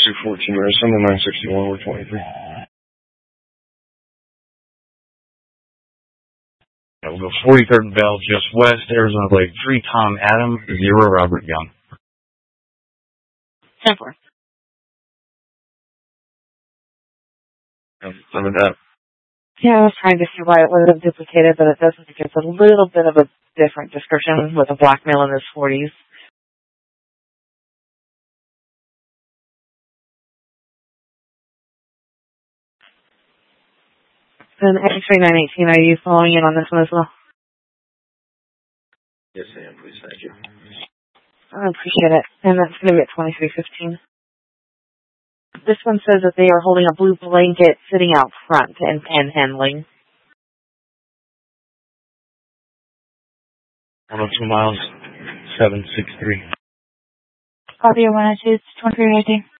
214 Madison, the 961, we're 23. We'll go 43rd Bell, just west, Arizona Blade 3, Tom Adam, 0 Robert Young. 10-4. Remember that? Yeah, I was trying to see why it wasn't duplicated, but it doesn't because it's a little bit of a different description with a black male in his 40s. And X-ray 918, are you following in on this one as well? Yes, I am, please, thank you. I appreciate it. And that's going to be at 2315. This one says that they are holding a blue blanket sitting out front and panhandling. 102 miles, 763. Copy 102, it's 2318.